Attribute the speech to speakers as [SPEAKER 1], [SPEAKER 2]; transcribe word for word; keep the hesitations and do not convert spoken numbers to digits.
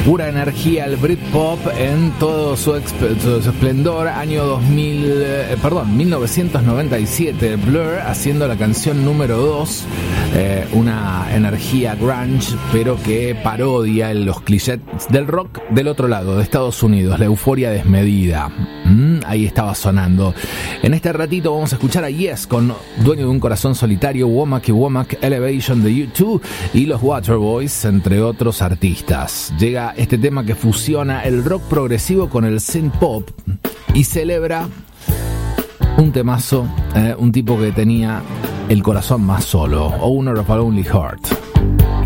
[SPEAKER 1] Pura energía, el Britpop en todo su, exp- su esplendor. Año dos mil, eh, perdón, mil novecientos noventa y siete. Blur haciendo la canción número dos. Eh, una energía grunge, pero que parodia los clichés del rock del otro lado, de Estados Unidos. La euforia desmedida. Mm, ahí estaba sonando. En este ratito vamos a escuchar a Yes con Dueño de un Corazón Solitario, Womack y Womack Elevation de U dos y los Waterboys, entre otros artistas. Llega este tema que fusiona el rock progresivo con el synth pop y celebra un temazo, eh, un tipo que tenía el corazón más solo, Owner of a Lonely Heart.